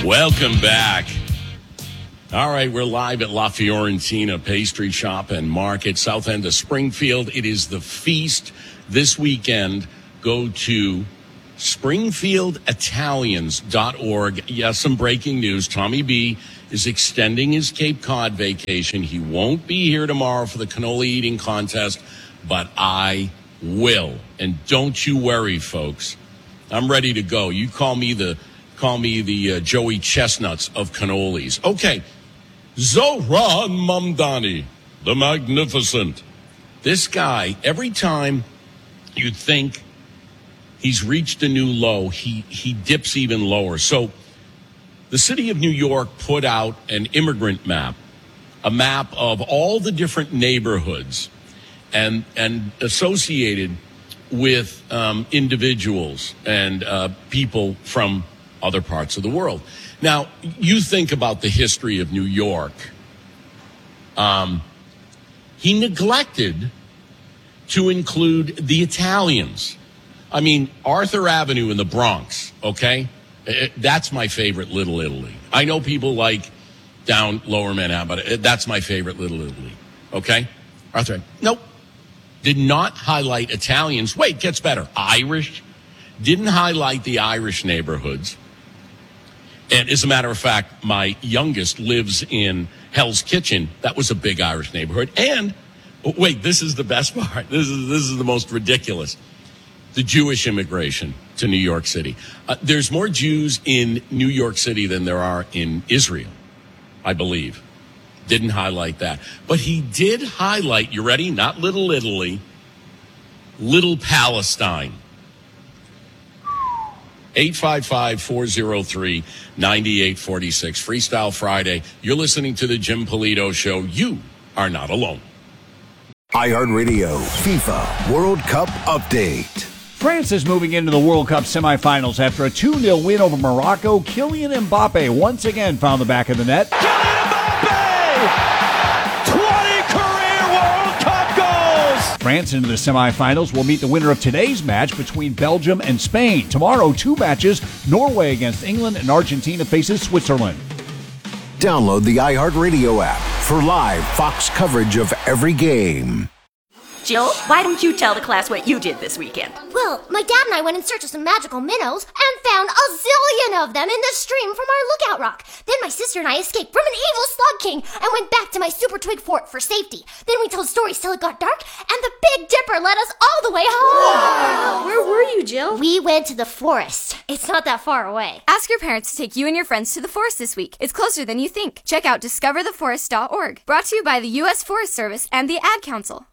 Welcome back. All right, we're live at La Fiorentina Pastry Shop and Market, south end of Springfield. It is the feast this weekend. Go to springfielditalians.org. Yes, some breaking news. Tommy B is extending his Cape Cod vacation. He won't be here tomorrow for the cannoli eating contest, but I will. And don't you worry, folks. I'm ready to go. You call me the Joey Chestnuts of cannolis. Okay. Zohran Mamdani, the Magnificent. This guy, every time you think he's reached a new low, he dips even lower. So the city of New York put out an immigrant map, a map of all the different neighborhoods and associated with individuals and people from other parts of the world. Now, you think about the history of New York. He neglected to include the Italians. I mean, Arthur Avenue in the Bronx, okay? That's my favorite Little Italy. I know people like down Lower Manhattan, but that's my favorite Little Italy, okay? Arthur, nope. Did not highlight Italians. Wait, gets better. Irish. Didn't highlight the Irish neighborhoods. And as a matter of fact, my youngest lives in Hell's Kitchen. That was a big Irish neighborhood. And, wait, this is the best part. This is the most ridiculous. The Jewish immigration to New York City. There's more Jews in New York City than there are in Israel, I believe. Didn't highlight that. But he did highlight, you ready? Not Little Italy, Little Palestine. 855-403-9846. Freestyle Friday. You're listening to the Jim Polito Show. You are not alone. iHeartRadio FIFA World Cup Update. France is moving into the World Cup semifinals after a 2-0 win over Morocco. Kylian Mbappe once again found the back of the net. Kylian Mbappe! 20 career World Cup goals! France into the semifinals will meet the winner of today's match between Belgium and Spain. Tomorrow, 2 matches. Norway against England and Argentina faces Switzerland. Download the iHeartRadio app for live Fox coverage of every game. Jill, why don't you tell the class what you did this weekend? Well, my dad and I went in search of some magical minnows and found a zillion of them in the stream from our lookout rock. Then my sister and I escaped from an evil slug king and went back to my super twig fort for safety. Then we told stories till it got dark, and the Big Dipper led us all the way home. Wow. Where were you, Jill? We went to the forest. It's not that far away. Ask your parents to take you and your friends to the forest this week. It's closer than you think. Check out discovertheforest.org. Brought to you by the U.S. Forest Service and the Ad Council.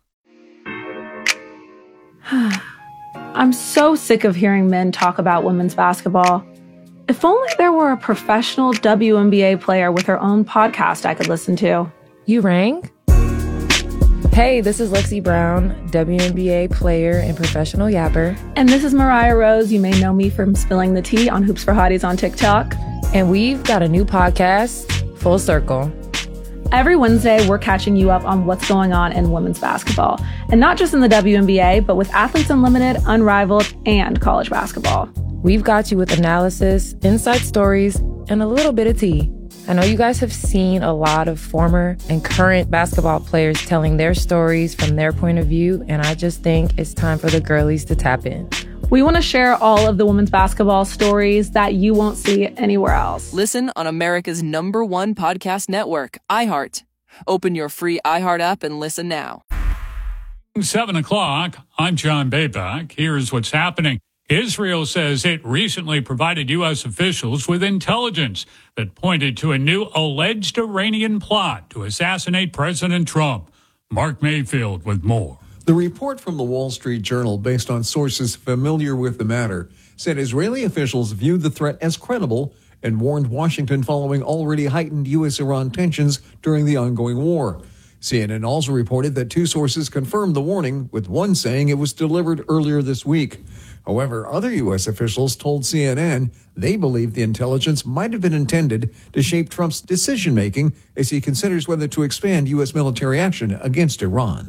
I'm so sick of hearing men talk about women's basketball. If only there were a professional WNBA player with her own podcast I could listen to. You rang? Hey, this is Lexi Brown, WNBA player and professional yapper. And this is Mariah Rose. You may know me from spilling the tea on Hoops for Hotties on TikTok. And we've got a new podcast, Full Circle. Every Wednesday, we're catching you up on what's going on in women's basketball. And not just in the WNBA, but with Athletes Unlimited, Unrivaled, and college basketball. We've got you with analysis, inside stories, and a little bit of tea. I know you guys have seen a lot of former and current basketball players telling their stories from their point of view, and I just think it's time for the girlies to tap in. We want to share all of the women's basketball stories that you won't see anywhere else. Listen on America's #1 podcast network, iHeart. Open your free iHeart app and listen now. 7 o'clock, I'm John Bayback. Here's what's happening. Israel says it recently provided U.S. officials with intelligence that pointed to a new alleged Iranian plot to assassinate President Trump. Mark Mayfield with more. The report from the Wall Street Journal, based on sources familiar with the matter, said Israeli officials viewed the threat as credible and warned Washington following already heightened U.S.-Iran tensions during the ongoing war. CNN also reported that 2 sources confirmed the warning, with one saying it was delivered earlier this week. However, other U.S. officials told CNN they believe the intelligence might have been intended to shape Trump's decision-making as he considers whether to expand U.S. military action against Iran.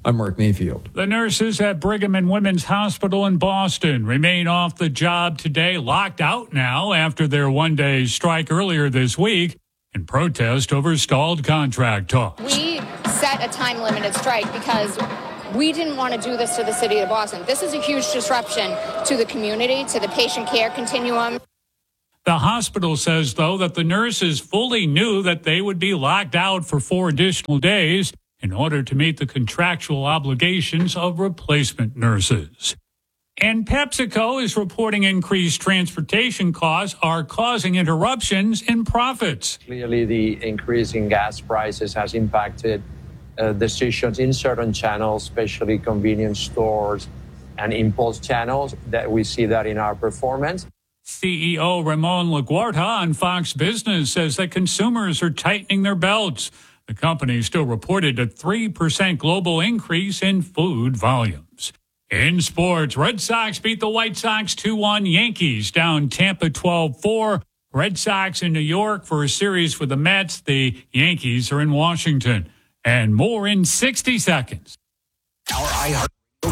I'm Mark Mayfield. The nurses at Brigham and Women's Hospital in Boston remain off the job today, locked out now after their one-day strike earlier this week in protest over stalled contract talks. We set a time-limited strike because we didn't want to do this to the city of Boston. This is a huge disruption to the community, to the patient care continuum. The hospital says, though, that the nurses fully knew that they would be locked out for 4 additional days in order to meet the contractual obligations of replacement nurses. And PepsiCo is reporting increased transportation costs are causing interruptions in profits. Clearly, the increase in gas prices has impacted decisions in certain channels, especially convenience stores and impulse channels. That we see that in our performance. CEO Ramon Laguarta on Fox Business says that consumers are tightening their belts. The company still reported a 3% global increase in food volumes. In sports, Red Sox beat the White Sox 2-1. Yankees down Tampa 12-4. Red Sox in New York for a series with the Mets. The Yankees are in Washington. And more in 60 seconds. Our iHeart.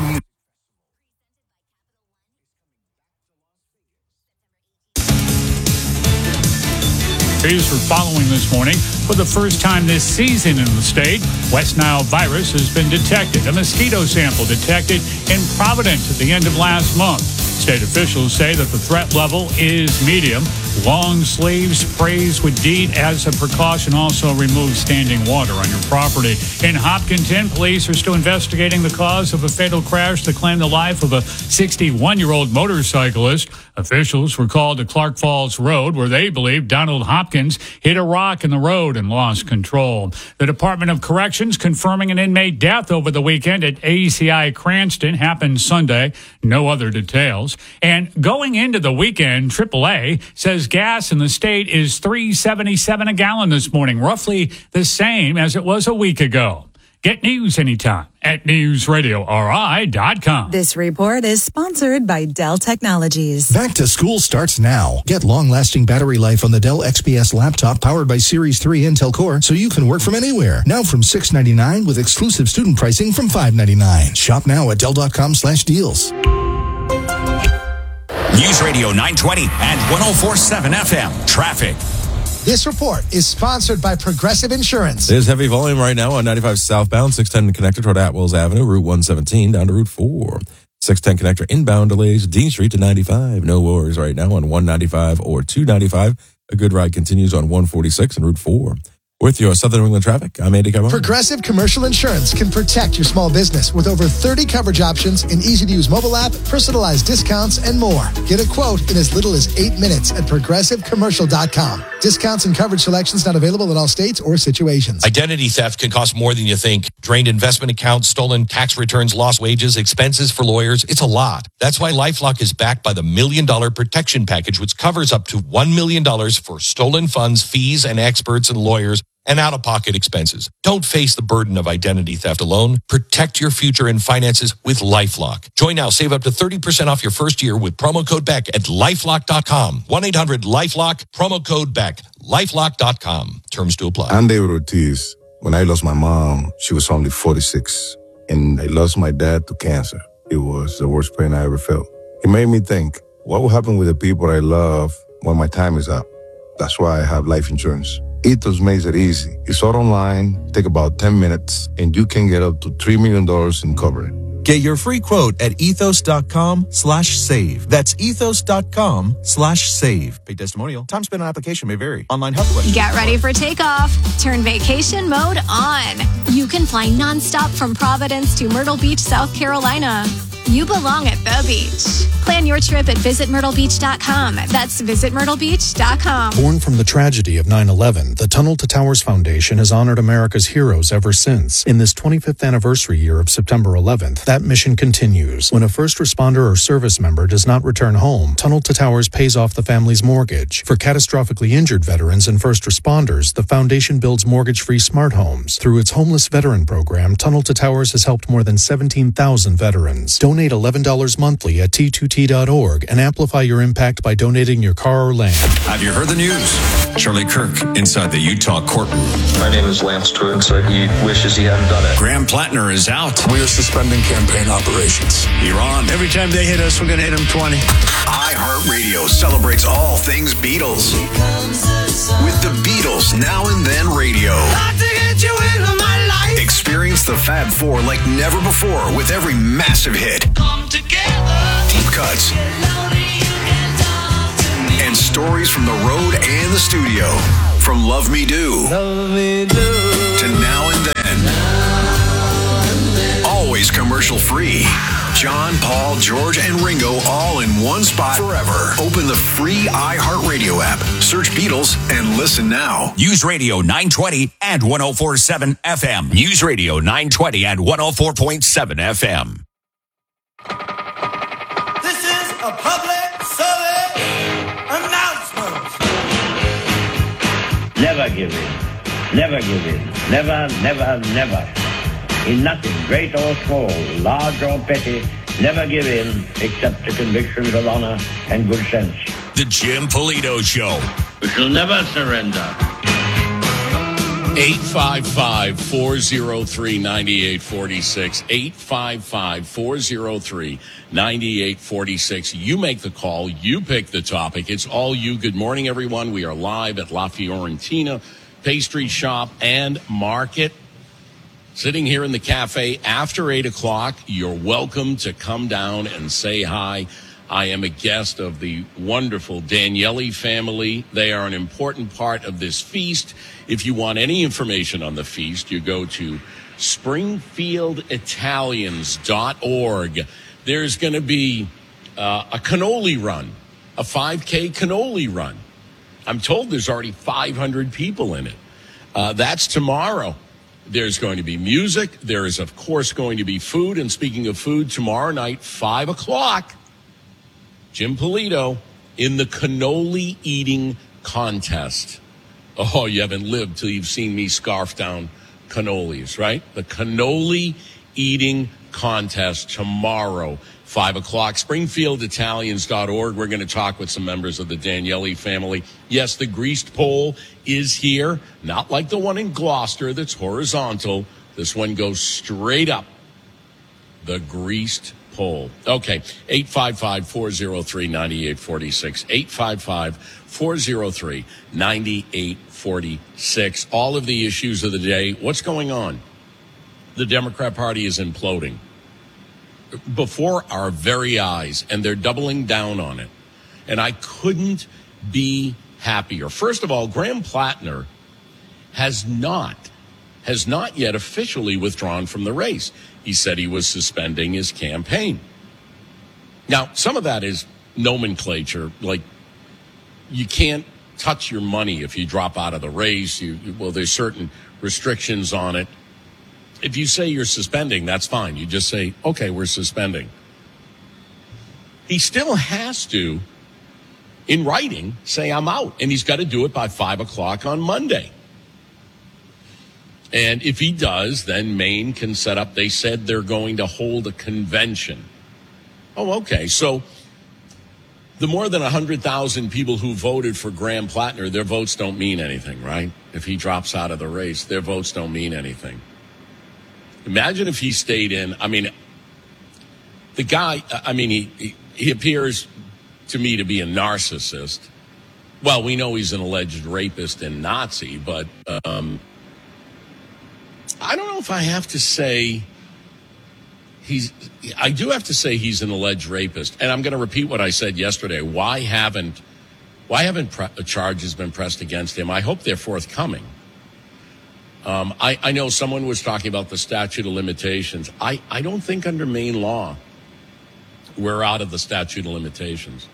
For following this morning, for the first time this season in the state, West Nile virus has been detected. A mosquito sample detected in Providence at the end of last month. State officials say that the threat level is medium. Long sleeves sprays with DEET as a precaution also remove standing water on your property. In Hopkinton, police are still investigating the cause of a fatal crash that claimed the life of a 61-year-old motorcyclist. Officials were called to Clark Falls Road, where they believe Donald Hopkins hit a rock in the road and lost control. The Department of Corrections confirming an inmate death over the weekend at ACI Cranston happened Sunday. No other details. And going into the weekend, AAA says gas in the state is $3.77 a gallon this morning, roughly the same as it was a week ago. Get news anytime at newsradiori.com. This report is sponsored by Dell Technologies. Back to school starts now. Get long-lasting battery life on the Dell XPS laptop powered by Series 3 Intel Core so you can work from anywhere. Now from $699 with exclusive student pricing from $599. Shop now at Dell.com/deals. News Radio 920 and 104.7 FM. Traffic. This report is sponsored by Progressive Insurance. There's heavy volume right now on 95 southbound, 610 connector toward Atwells Avenue, Route 117 down to Route 4. 610 connector inbound delays, Dean Street to 95. No worries right now on 195 or 295. A good ride continues on 146 and Route 4. With your Southern New England traffic, I'm Andy Carbone. Progressive Commercial Insurance can protect your small business with over 30 coverage options, an easy-to-use mobile app, personalized discounts, and more. Get a quote in as little as 8 minutes at progressivecommercial.com. Discounts and coverage selections not available in all states or situations. Identity theft can cost more than you think. Drained investment accounts, stolen tax returns, lost wages, expenses for lawyers. It's a lot. That's why LifeLock is backed by the $1 Million Protection Package, which covers up to $1 million for stolen funds, fees, and experts and lawyers, and out-of-pocket expenses. Don't face the burden of identity theft alone. Protect your future and finances with LifeLock. Join now. Save up to 30% off your first year with promo code BECK at LifeLock.com. 1-800-LifeLock, promo code BECK. LifeLock.com. Terms to apply. I'm David Ortiz. When I lost my mom, she was only 46. And I lost my dad to cancer. It was the worst pain I ever felt. It made me think, what will happen with the people I love when my time is up? That's why I have life insurance. Ethos makes it easy. It's all online, take about 10 minutes, and you can get up to $3 million in coverage. Get your free quote at ethos.com/save. That's ethos.com/save. Paid testimonial. Time spent on application may vary. Online health questions. Get ready for takeoff. Turn vacation mode on. You can fly nonstop from Providence to Myrtle Beach, South Carolina. You belong at the beach. Plan your trip at visitmyrtlebeach.com. That's visitmyrtlebeach.com. Born from the tragedy of 9/11, the Tunnel to Towers Foundation has honored America's heroes ever since. In this 25th anniversary year of September 11th, that mission continues. When a first responder or service member does not return home, Tunnel to Towers pays off the family's mortgage. For catastrophically injured veterans and first responders, the foundation builds mortgage-free smart homes. Through its homeless veteran program, Tunnel to Towers has helped more than 17,000 veterans. Donate $11 monthly at T2T LGBTQT.org and amplify your impact by donating your car or land. Have you heard the news? Charlie Kirk inside the Utah courtroom. My name is Lance Twiggs. He wishes he hadn't done it. Graham Plattner is out. We are suspending campaign operations. You're on. Every time they hit us, we're going to hit them 20. iHeartRadio celebrates all things Beatles. With the Beatles Now and Then Radio. Experience the Fab Four like never before with every massive hit. Come together. Deep cuts. And stories from the road and the studio. From Love Me Do. Love Me Do. To Now and Then. Always commercial free. John, Paul, George, and Ringo all in one spot forever. Open the free iHeartRadio app. Search Beatles and listen now. News Radio 920 and 104.7 FM. News Radio 920 and 104.7 FM. This is a public service announcement. Never give in. Never give in. Never, never, never. In nothing, great or small, large or petty, never give in except to convictions of honor and good sense. The Jim Polito Show. We shall never surrender. 855-403-9846. 855-403-9846. You make the call. You pick the topic. It's all you. Good morning, everyone. We are live at La Fiorentina Pastry Shop and Market. Sitting here in the cafe after 8 o'clock, you're welcome to come down and say hi. I am a guest of the wonderful Daniele family. They are an important part of this feast. If you want any information on the feast, you go to springfielditalians.org. There's going to be a cannoli run, a 5K cannoli run. I'm told there's already 500 people in it. That's tomorrow. There's going to be music. There is, of course, going to be food. And speaking of food, tomorrow night, 5 o'clock, Jim Polito in the cannoli eating contest. Oh, you haven't lived till you've seen me scarf down cannolis, right? The cannoli eating contest tomorrow, 5 o'clock. SpringfieldItalians.org. We're going to talk with some members of the Daniele family. Yes, the greased pole is here. Not like the one in Gloucester that's horizontal. This one goes straight up. The greased pole. Okay, 855-403-9846. 855-403-9846. All of the issues of the day. What's going on? The Democrat Party is imploding before our very eyes, and they're doubling down on it. And I couldn't be happier. First of all, Graham Plattner has not yet officially withdrawn from the race. He said he was suspending his campaign. Now, some of that is nomenclature, like you can't touch your money if you drop out of the race. There's certain restrictions on it. If you say you're suspending, that's fine. You just say, okay, we're suspending. He still has to, in writing, say I'm out. And he's got to do it by 5 o'clock on Monday. And if he does, then Maine can set up. They said they're going to hold a convention. Oh, okay. So the more than 100,000 people who voted for Graham Plattner, their votes don't mean anything, right? If he drops out of the race, their votes don't mean anything. Imagine if he stayed in. I mean, the guy, he appears to me to be a narcissist. Well, we know he's an alleged rapist and Nazi, but I don't know if I have to say I do have to say he's an alleged rapist. And I'm going to repeat what I said yesterday. Why haven't charges been pressed against him? I hope they're forthcoming. I know someone was talking about the statute of limitations. I don't think under Maine law we're out of the statute of limitations.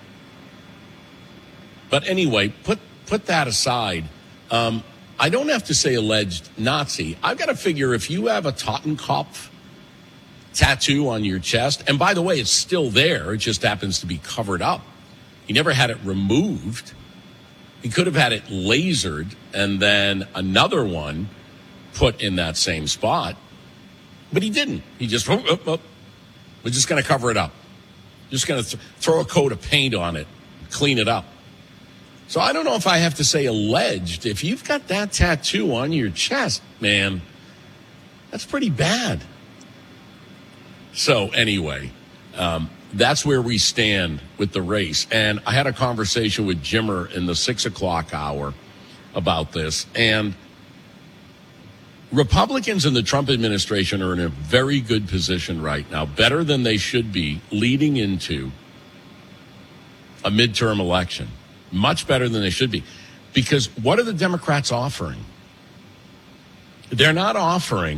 But anyway, put that aside. I don't have to say alleged Nazi. I've got to figure if you have a Totenkopf tattoo on your chest, and by the way, it's still there. It just happens to be covered up. He never had it removed. He could have had it lasered and then another one put in that same spot, but he didn't. He just, we're just going to cover it up. Just going to throw a coat of paint on it, clean it up. So I don't know if I have to say alleged. If you've got that tattoo on your chest, man, that's pretty bad. So anyway, that's where we stand with the race. And I had a conversation with Jimmer in the 6 o'clock hour about this. And Republicans in the Trump administration are in a very good position right now, better than they should be leading into a midterm election. Much better than they should be. Because what are the Democrats offering? They're not offering